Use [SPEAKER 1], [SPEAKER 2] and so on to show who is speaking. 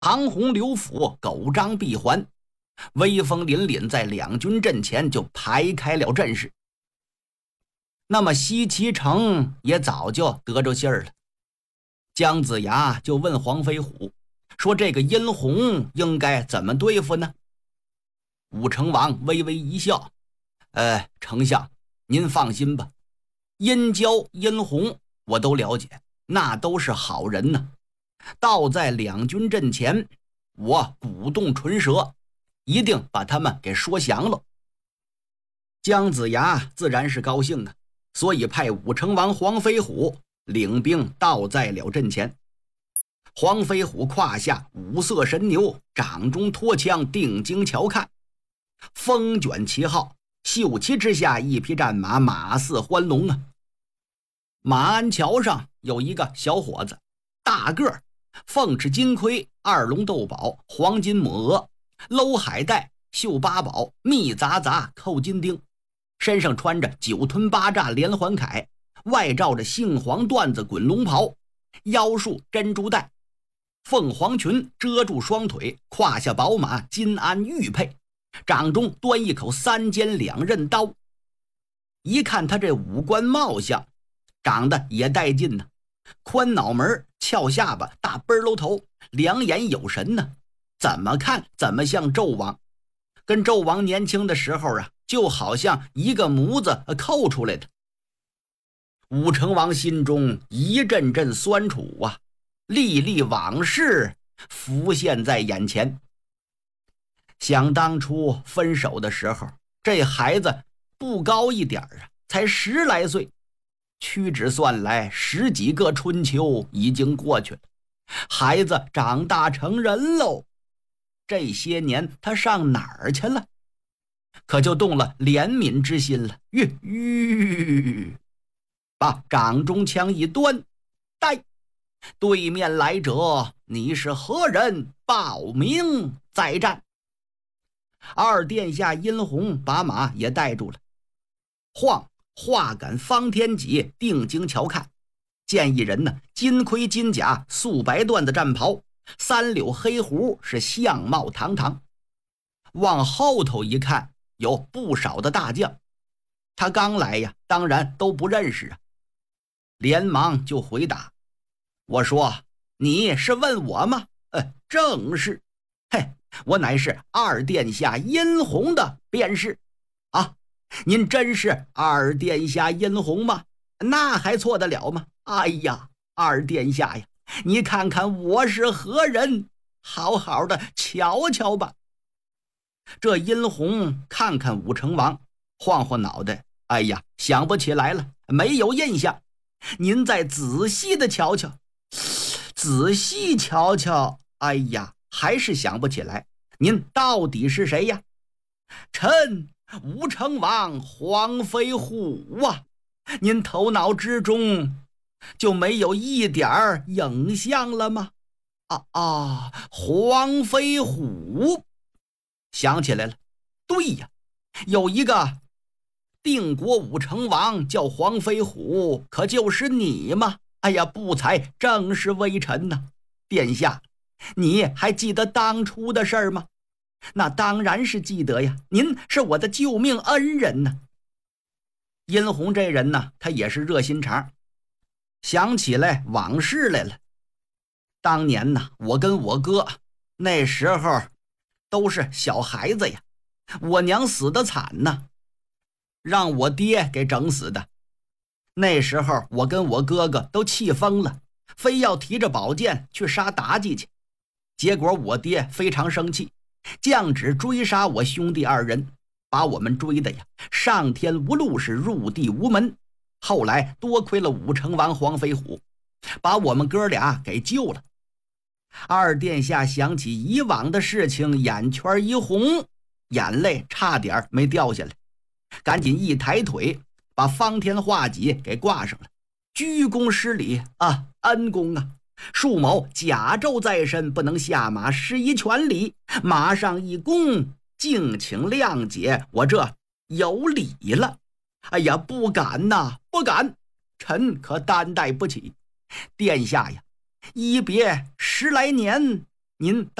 [SPEAKER 1] 庞洪、刘辅、狗张闭环，威风凛凛，在两军阵前就排开了阵势。那么西岐城也早就得着信儿了，姜子牙就问黄飞虎说：“这个殷红应该怎么对付呢？”武成王微微一笑：“丞相，您放心吧，殷郊、殷红我都了解，那都是好人呢。到在两军阵前，我鼓动唇舌，一定把他们给说降了。”姜子牙自然是高兴啊，所以派武成王黄飞虎领兵到在了阵前。黄飞虎胯下五色神牛，掌中托枪，定睛瞧看，风卷旗号，秀旗之下一匹战马，马似欢龙啊。马鞍桥上有一个小伙子，大个儿，凤翅金盔，二龙斗宝，黄金抹额，搂海带，绣八宝，密匝匝扣金钉，身上穿着九吞八栅连环铠，外罩着杏黄缎子滚龙袍，腰束珍珠带，凤凰裙遮住双腿，胯下宝马金鞍玉佩，掌中端一口三尖两刃刀。一看他这五官貌相，长得也带劲呢，宽脑门，翘下巴，大背篓头，两眼有神呢，怎么看怎么像纣王，跟纣王年轻的时候啊，就好像一个模子扣出来的。武成王心中一阵阵酸楚啊，历历往事浮现在眼前。想当初分手的时候，这孩子不高一点啊，才10来岁，屈指算来10几个春秋已经过去了，孩子长大成人喽。这些年他上哪儿去了？可就动了怜悯之心了，把掌中枪一端，呆，对面来者，你是何人？报名再战。二殿下殷红把马也带住了，画杆方天戟，定睛瞧看，见一人呢，金盔金甲，素白缎子战袍，三绺黑胡，是相貌堂堂。往后头一看，有不少的大将，他刚来呀，当然都不认识啊。连忙就回答：“我说，你是问我吗？正是。嘿，我乃是二殿下殷红的便是。啊，您真是二殿下殷红吗？那还错得了吗？哎呀，二殿下呀，你看看我是何人，好好的瞧瞧吧。”这殷红看看武成王，晃晃脑袋，哎呀，想不起来了，没有印象。您再仔细的瞧瞧，仔细瞧瞧，哎呀，还是想不起来。您到底是谁呀？臣武成王黄飞虎啊！您头脑之中就没有一点影像了吗？黄飞虎，想起来了，对呀，有一个定国武成王叫黄飞虎，可就是你吗？哎呀，不才正是微臣呐！殿下，你还记得当初的事儿吗？那当然是记得呀，您是我的救命恩人呢。殷红这人呢，他也是热心肠，想起来往事来了。当年呢，我跟我哥那时候都是小孩子呀，我娘死得惨呢，让我爹给整死的。那时候我跟我哥哥都气疯了，非要提着宝剑去杀妲己去。结果我爹非常生气，降旨追杀我兄弟二人，把我们追的呀，上天无路，是入地无门。后来多亏了武成王黄飞虎，把我们哥俩给救了。二殿下想起以往的事情，眼圈一红，眼泪差点没掉下来，赶紧一抬腿，把方天画戟给挂上了，鞠躬施礼啊，恩公啊，恕某甲胄在身，不能下马施以全礼，马上一躬，敬请谅解，我这有礼了。哎呀，不敢呐，不敢，臣可担待不起。殿下呀，一别10来年， 您